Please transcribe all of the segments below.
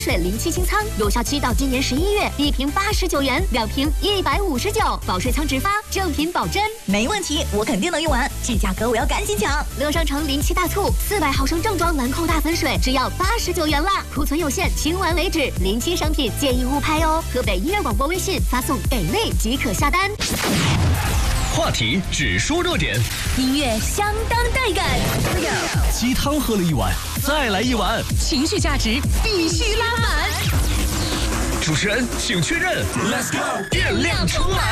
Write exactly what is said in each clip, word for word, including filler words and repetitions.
水零七清仓，有效期到今年十一月，一瓶八十九元，两瓶一百五十九，保税仓直发，正品保真。 没问题，我肯定能用完，这价格我要赶紧抢。 乐商城零七大促，四百毫升正装兰蔻大粉水只要八十九元啦，库存有限，清完为止。零七商品建议勿拍哦。河北音乐广播微信发送给力即可下单。 话题只说热点， 音乐相当带感。 鸡汤喝了一碗，再来一碗， 情绪价值必须拉满。 主持人请确认 ，Let's go， 电量充满。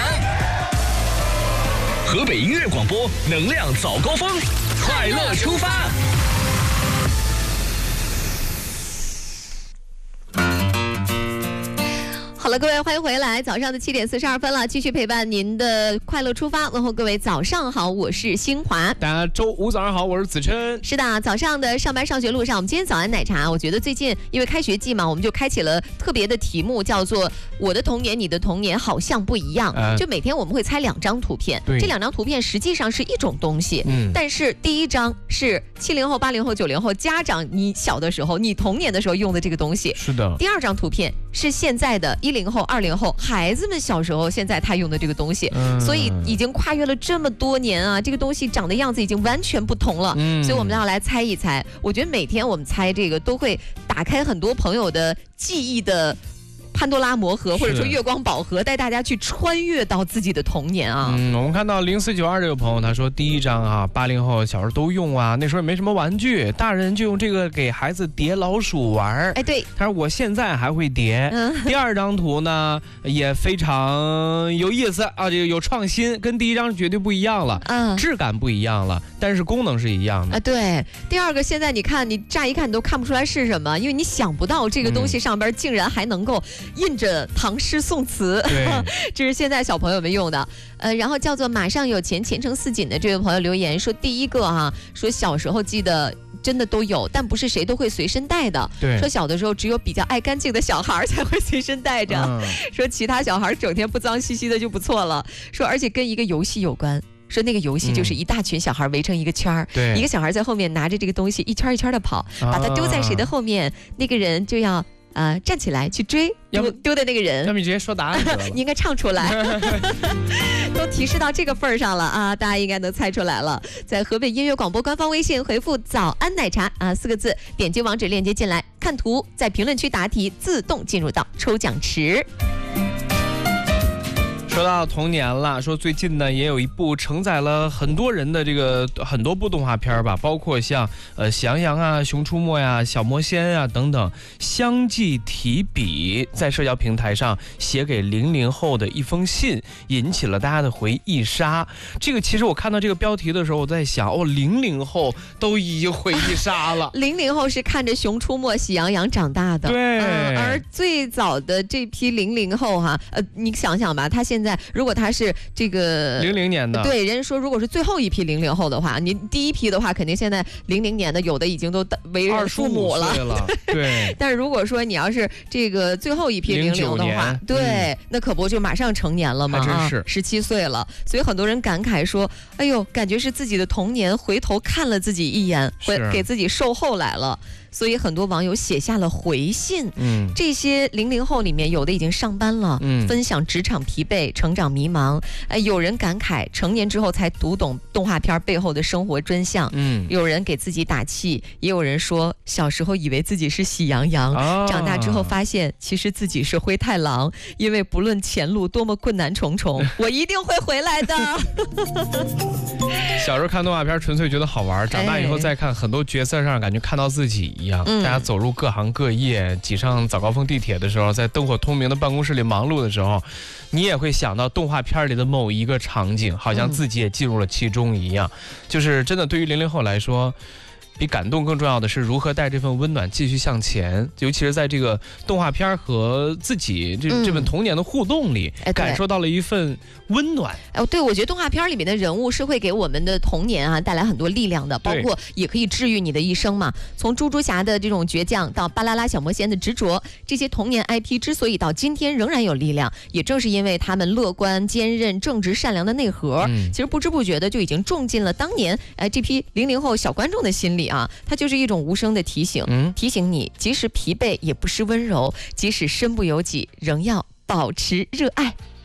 河北音乐广播能量早高峰，快乐出发。 好了，各位，欢迎回来。早上的七点四十二分了，继续陪伴您的快乐出发。问候各位，早上好，我是新华。 大家周五早上好，我是子琛。 是的，早上的上班上学路上，我们今天早安奶茶，我觉得最近因为开学季嘛，我们就开启了特别的题目，叫做“我的童年，你的童年好像不一样”。呃、就每天我们会猜两张图片，这两张图片实际上是一种东西，嗯，但是第一张是七零后、八零后、九零后家长你小的时候、你童年的时候用的这个东西， 是的。 第二张图片是现在的一零后、二零后孩子们小时候，现在他用的这个东西，嗯、所以已经跨越了这么多年啊，这个东西长的样子已经完全不同了。嗯、所以我们要来猜一猜。我觉得每天我们猜这个都会打开很多朋友的记忆的潘多拉魔盒，或者说月光宝盒，带大家去穿越到自己的童年啊。 嗯，我们看到零四九二这个朋友，他说第一张啊，八零后小时候都用啊，那时候也没什么玩具，大人就用这个给孩子叠老鼠玩。 哎，对， 他说我现在还会叠。嗯、第二张图呢也非常有意思啊，这个有创新，跟第一张绝对不一样了，嗯，质感不一样了，但是功能是一样的啊。对，第二个现在你看，你乍一看你都看不出来是什么，因为你想不到这个东西上边竟然还能够印着唐诗宋词，这是现在小朋友们用的。呃，然后叫做马上有钱前程似锦的这位朋友留言说，第一个哈、啊，说小时候记得真的都有，但不是谁都会随身带的。对，说小的时候只有比较爱干净的小孩才会随身带着，嗯、说其他小孩整天不脏兮兮的就不错了。说而且跟一个游戏有关。说那个游戏就是一大群小孩围成一个圈儿、嗯，一个小孩在后面拿着这个东西一圈一圈的跑，啊、把它丢在谁的后面，那个人就要呃站起来去追丢丢的那个人。 要不你直接说答案你应该唱出来。都提示到这个份儿上了啊，大家应该能猜出来了。在河北音乐广播官方微信回复早安奶茶啊四个字，点击网址链接进来看图，在评论区答题，自动进入到抽奖池。 说到童年了，说最近呢也有一部承载了很多人的这个很多部动画片吧，包括像呃喜羊羊啊、熊出没呀、小魔仙呀等等，相继提笔在社交平台上写给零零后的一封信，引起了大家的回忆杀。这个其实我看到这个标题的时候，我在想，哦，零零后都已经回忆杀了。 零零后是看着熊出没、喜羊羊长大的， 对、 呃。而最早的这批零零后哈，呃，你想想吧，他现在。如果他是这个零零年的， 对，人家说如果是最后一批零零后的话，你第一批的话，肯定现在零零年的有的已经都为人父母了。 了对。 但是如果说你要是这个最后一批零零的话，对、嗯，那可不就马上成年了吗？ 还真是十七岁了。所以很多人感慨说：“哎呦，感觉是自己的童年，回头看了自己一眼，回给自己售后来了。”所以很多网友写下了回信，嗯，这些零零后里面有的已经上班了，嗯，分享职场疲惫、成长迷茫，哎，有人感慨成年之后才读懂动画片背后的生活真相，嗯，有人给自己打气，也有人说小时候以为自己是喜羊羊，哦、长大之后发现其实自己是灰太狼，因为不论前路多么困难重重，我一定会回来的。 小时候看动画片纯粹觉得好玩，长大以后再看，很多角色上感觉看到自己一样，嗯、大家走入各行各业，挤上早高峰地铁的时候，在灯火通明的办公室里忙碌的时候，你也会想到动画片里的某一个场景，好像自己也进入了其中一样。嗯、就是真的对于零零后来说，比感动更重要的是如何带这份温暖继续向前，尤其是在这个动画片和自己这、嗯、这份童年的互动里，哎、感受到了一份温暖。 哎，对，我觉得动画片里面的人物是会给我们的童年啊带来很多力量的，包括也可以治愈你的一生嘛。从猪猪侠的这种倔强到巴啦啦小魔仙的执着，这些童年 I P 之所以到今天仍然有力量，也正是因为他们乐观、坚韧、正直、善良的内核，嗯、其实不知不觉的就已经种进了当年哎这批零零后小观众的心里。 啊，它就是一种无声的提醒， 嗯， 提醒你，即使疲惫也不失温柔，即使身不由己，仍要保持热爱。